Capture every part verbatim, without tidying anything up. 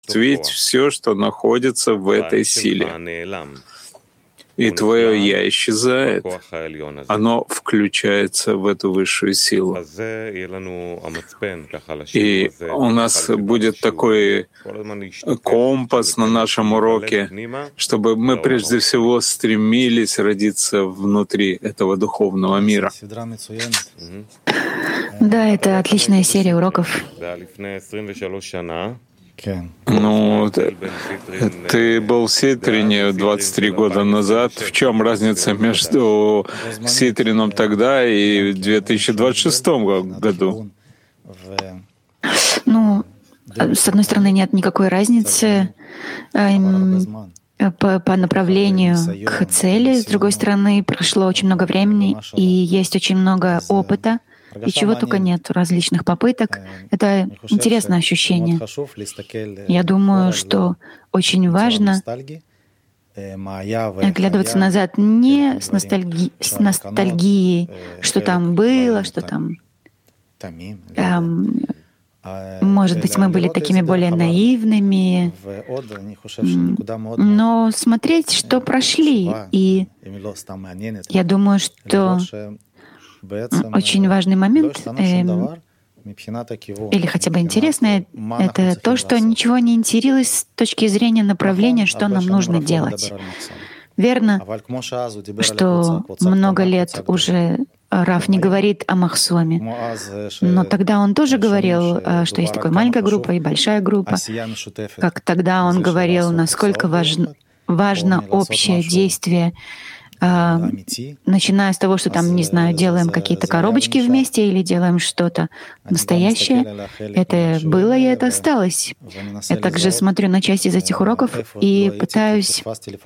осуществить все, что находится в этой силе. И твое «я» исчезает, оно включается в эту высшую силу. И у нас будет такой компас на нашем уроке, чтобы мы прежде всего стремились родиться внутри этого духовного мира. Да, это отличная серия уроков. Ну, ты, ты был в Ситрине двадцать три года назад. В чем разница между Ситрином тогда и в две тысячи двадцать шестом году? Ну, с одной стороны, нет никакой разницы по, по направлению к цели. С другой стороны, прошло очень много времени, и есть очень много опыта, и чего только нет, различных попыток. Это интересное ощущение. Я думаю, что очень важно оглядываться назад не с, ностальги... с ностальгией, что там было, что там... Эм, может быть, мы были такими более наивными, но смотреть, что прошли. И я думаю, что очень важный момент, э, или хотя бы интересный, это то, что ничего не интересилось с точки зрения направления, что нам нужно делать. Верно, что много лет уже Рав не говорит о Махсоме, но тогда он тоже говорил, что есть такая маленькая группа и большая группа, как тогда он говорил, насколько важно, важно общее действие, начиная с того, что там, не знаю, делаем какие-то коробочки вместе или делаем что-то настоящее. Это было и это осталось. Я также смотрю на часть из этих уроков и пытаюсь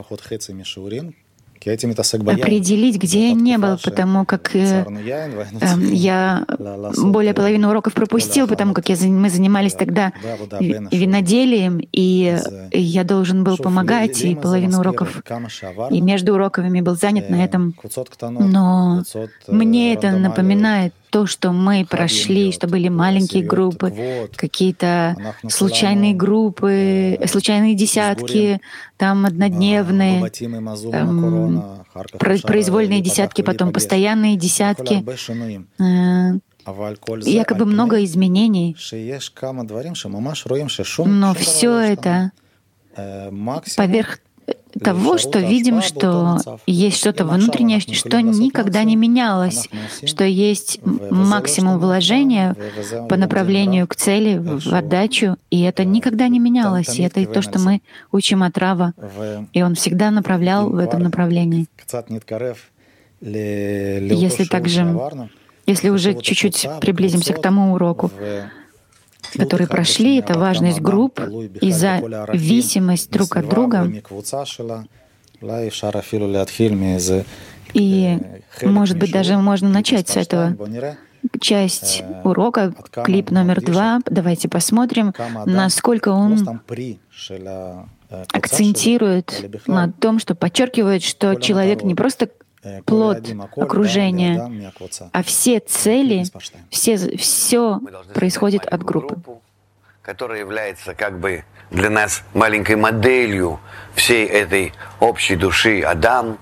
определить, где я не был, потому как э, э, я более половины уроков пропустил, потому как я, мы занимались тогда виноделием, и я должен был помогать, и половину уроков, и между уроками был занят на этом. Но мне это напоминает то, что мы прошли, что были маленькие группы, какие-то случайные группы, случайные десятки, там однодневные, эм, произвольные десятки, потом постоянные десятки. Э, якобы много изменений. Но все это поверх того, что видим, что есть что-то внутреннее, что никогда не менялось, что есть максимум вложения по направлению к цели, в отдачу, и это никогда не менялось. И это и то, что мы учим от Рава, и он всегда направлял в этом направлении. Если также, если уже чуть-чуть приблизимся к тому уроку, которые прошли, это важность групп и зависимость друг от друга. И, может быть, даже можно начать с этого. Часть урока, клип номер два. Давайте посмотрим, насколько он акцентирует на том, что подчеркивает, что человек не просто плод окружения, а все цели, все, все происходит от группы. Которая является как бы для нас маленькой моделью всей этой общей души Адам,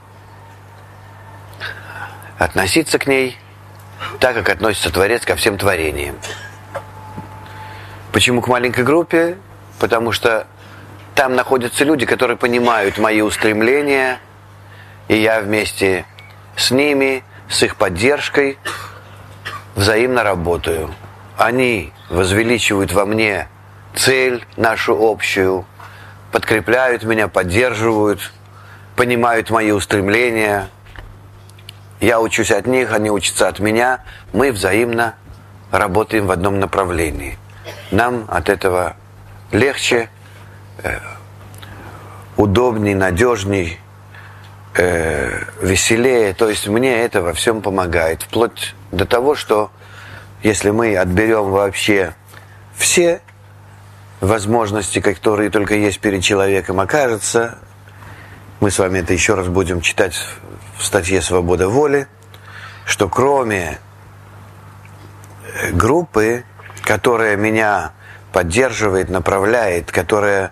относиться к ней так, как относится Творец ко всем творениям. Почему к маленькой группе? Потому что там находятся люди, которые понимают мои устремления, и я вместе с ними, с их поддержкой взаимно работаю. Они возвеличивают во мне цель нашу общую, подкрепляют меня, поддерживают, понимают мои устремления. Я учусь от них, они учатся от меня. Мы взаимно работаем в одном направлении. Нам от этого легче, э, удобней, надежней, Э, веселее, то есть мне это во всем помогает, вплоть до того, что если мы отберем вообще все возможности, которые только есть перед человеком, окажется, мы с вами это еще раз будем читать в статье «Свобода воли», что кроме группы, которая меня поддерживает, направляет, которая